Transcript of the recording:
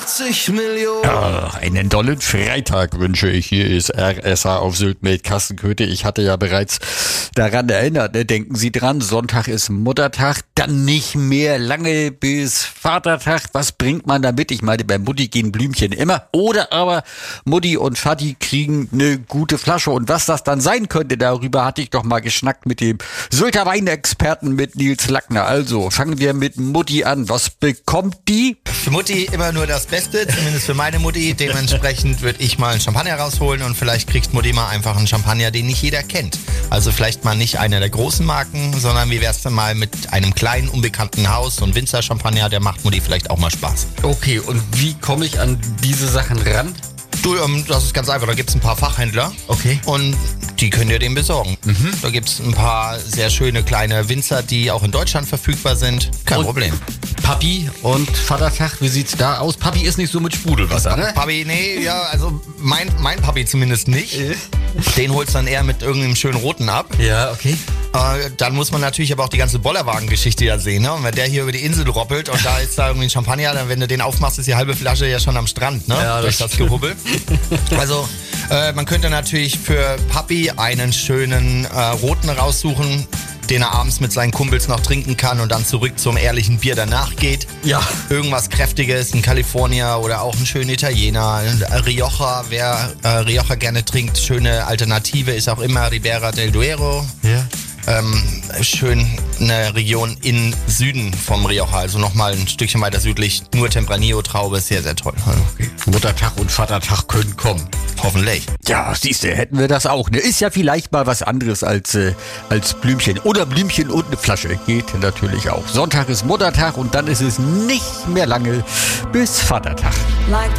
80 Millionen. Einen dollen Freitag wünsche ich. Hier ist RSA auf Sylt mit Carsten Köthe. Ich hatte ja bereits daran erinnert, ne? Denken Sie dran, Sonntag ist Muttertag, dann nicht mehr lange bis Vatertag. Was bringt man damit? Ich meine, bei Mutti gehen Blümchen immer. Oder aber Mutti und Vati kriegen eine gute Flasche. Und was das dann sein könnte, darüber hatte ich doch mal geschnackt mit dem Sylter Weinexperten, mit Nils Lackner. Also, fangen wir mit Mutti an. Was bekommt die? Für Mutti immer nur das Beste, zumindest für meine Mutti. Dementsprechend würde ich mal einen Champagner rausholen und vielleicht kriegt Mutti mal einfach einen Champagner, den nicht jeder kennt. Also vielleicht mal nicht einer der großen Marken, sondern wie wär's denn mal mit einem kleinen, unbekannten Haus, so ein Winzer-Champagner, der macht Mutti vielleicht auch mal Spaß. Okay, und wie komme ich an diese Sachen ran? Du, das ist ganz einfach, da gibt's ein paar Fachhändler. Okay. Und die können dir den besorgen. Da gibt's ein paar sehr schöne kleine Winzer, die auch in Deutschland verfügbar sind. Kein Problem. Papi und Vatertag, wie sieht's da aus? Papi ist nicht so mit Sprudelwasser, ne? Papi, nee, ja, also mein Papi zumindest nicht. Den holst dann eher mit irgendeinem schönen Roten ab. Ja, okay. Dann muss man natürlich aber auch die ganze Bollerwagen-Geschichte ja sehen, ne? Und wenn der hier über die Insel roppelt und da ist da irgendwie ein Champagner, dann wenn du den aufmachst, ist die halbe Flasche ja schon am Strand, ne? Ja, durch das Gerubbel. Also man könnte natürlich für Papi einen schönen Roten raussuchen, den er abends mit seinen Kumpels noch trinken kann und dann zurück zum ehrlichen Bier danach geht. Ja. Irgendwas Kräftiges, ein California oder auch einen schönen Italiener, ein Rioja, wer Rioja gerne trinkt, schöne Alternative ist auch immer Ribera del Duero. Ja. Schön eine Region im Süden vom Rioja, also nochmal ein Stückchen weiter südlich, nur Tempranillo-Traube, sehr, sehr toll. Okay. Muttertag und Vatertag können kommen. Hoffentlich. Ja, siehste, hätten wir das auch. Ne? Ist ja vielleicht mal was anderes als Blümchen. Oder Blümchen und eine Flasche. Geht natürlich auch. Sonntag ist Muttertag und dann ist es nicht mehr lange bis Vatertag.